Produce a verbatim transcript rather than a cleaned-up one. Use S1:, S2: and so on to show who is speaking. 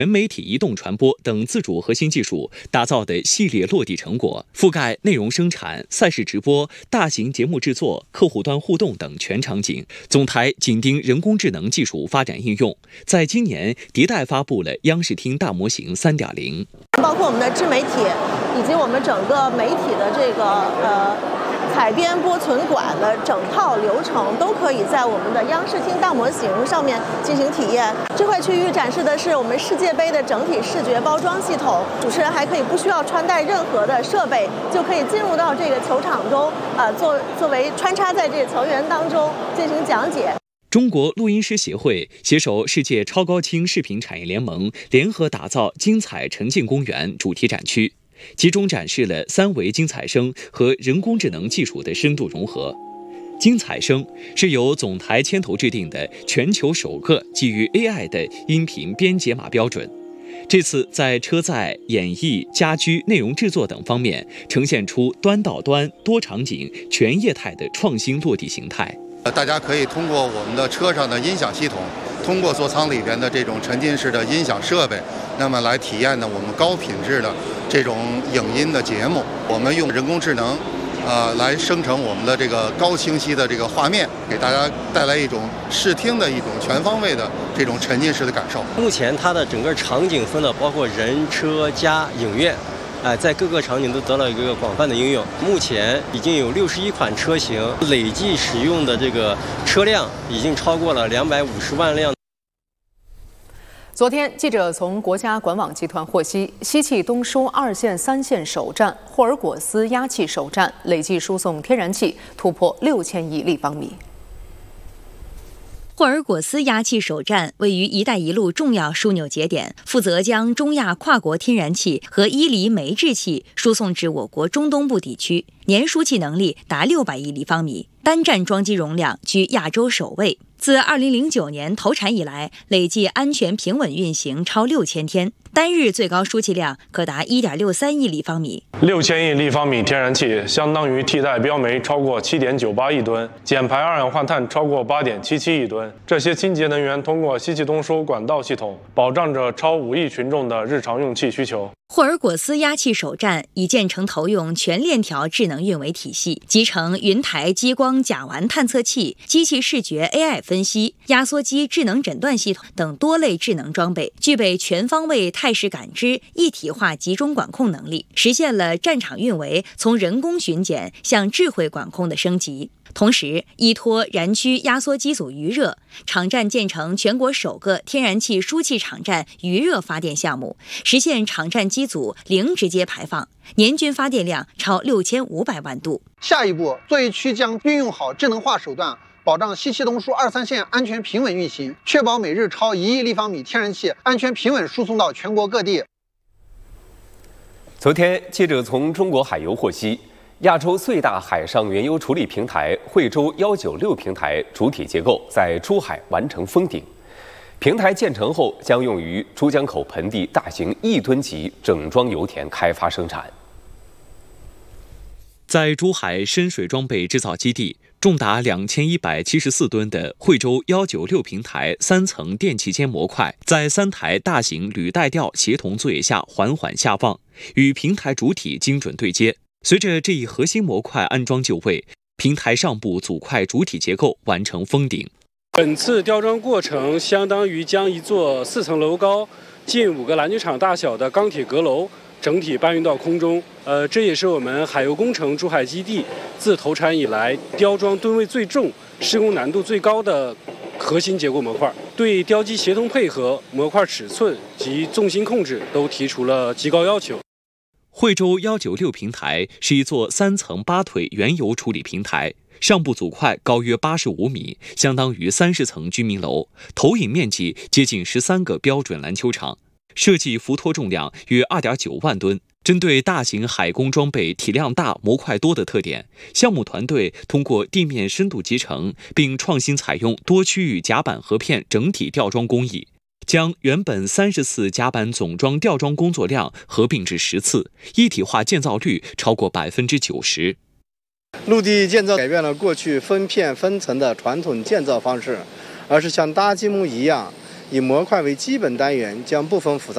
S1: 全媒体移动传播等自主核心技术打造的系列落地成果，覆盖内容生产、赛事直播、大型节目制作、客户端互动等全场景。总台紧盯人工智能技术发展应用，在今年迭代发布了央视听大模型 三点零，
S2: 包括我们的智媒体以及我们整个媒体的这个呃。采编播存管的整套流程都可以在我们的央视听大模型上面进行体验。这块区域展示的是我们世界杯的整体视觉包装系统，主持人还可以不需要穿戴任何的设备，就可以进入到这个球场中，呃，作作为穿插在这个球员当中进行讲解。
S1: 中国录音师协会携手世界超高清视频产业联盟，联合打造精彩沉浸公园主题展区。集中展示了三维精彩声和人工智能技术的深度融合。精彩声是由总台牵头制定的全球首个基于 A I 的音频编解码标准。这次在车载、演艺、家居、内容制作等方面呈现出端到端、多场景、全业态的创新落地形态。
S3: 大家可以通过我们的车上的音响系统，通过座舱里边的这种沉浸式的音响设备，那么来体验呢我们高品质的这种影音的节目。我们用人工智能，呃，来生成我们的这个高清晰的这个画面，给大家带来一种视听的一种全方位的这种沉浸式的感受。
S4: 目前它的整个场景分了包括人、车、家、影院。哎，在各个场景都得到一个广泛的应用。目前已经有六十一款车型累计使用的这个车辆已经超过了两百五十万辆。
S5: 昨天，记者从国家管网集团获悉，西气东输二线、三线首站霍尔果斯压气首站累计输送天然气突破六千亿立方米。
S6: 霍尔果斯压气首站位于“一带一路”重要枢纽节点，负责将中亚跨国天然气和伊犁煤制气输送至我国中东部地区，年输气能力达六百亿立方米，单站装机容量居亚洲首位。自二零零九年投产以来，累计安全平稳运行超六千天，单日最高输气量可达一点六三亿立方米。
S7: 六千亿立方米天然气相当于替代标煤超过七点九八亿吨，减排二氧化碳超过八点七七亿吨。这些清洁能源通过西气东输管道系统，保障着超五亿群众的日常用气需求。
S6: 霍尔果斯压气首站已建成投用全链条智能运维体系，集成云台激光甲烷探测器、机器视觉 A I 分析、压缩机智能诊断系统等多类智能装备，具备全方位态势感知、一体化集中管控能力，实现了战场运维从人工巡检向智慧管控的升级。同时，依托燃区压缩机组余热，场站建成全国首个天然气输气场站余热发电项目，实现场站机组零直接排放，年均发电量超六千五百万度。
S8: 下一步，作业区将运用好智能化手段，保障西气东输二三线安全平稳运行，确保每日超一亿立方米天然气安全平稳输送到全国各地。
S9: 昨天，记者从中国海油获悉，亚洲最大海上原油处理平台惠州一九六平台主体结构在珠海完成封顶。平台建成后，将用于珠江口盆地大型亿吨级整装油田开发生产。
S1: 在珠海深水装备制造基地，重达两千一百七十四吨的惠州一九六平台三层电气间模块，在三台大型履带吊协同作业下缓缓下放，与平台主体精准对接。随着这一核心模块安装就位，平台上部组块主体结构完成封顶。
S10: 本次吊装过程相当于将一座四层楼高、近五个篮球场大小的钢铁阁楼整体搬运到空中。呃，这也是我们海油工程珠海基地自投产以来吊装吨位最重、施工难度最高的核心结构模块。对吊机协同配合、模块尺寸及重心控制都提出了极高要求。
S1: 惠州一九六平台是一座三层八腿原油处理平台，上部组块高约八十五米，相当于三十层居民楼，投影面积接近十三个标准篮球场，设计浮托重量约二点九万吨。针对大型海工装备体量大、模块多的特点，项目团队通过地面深度集成，并创新采用多区域夹板合片整体吊装工艺，将原本三十次夹板总装吊装工作量合并至十次，一体化建造率超过百分之九十。
S11: 陆地建造改变了过去分片分层的传统建造方式，而是像搭积木一样，以模块为基本单元，将部分复杂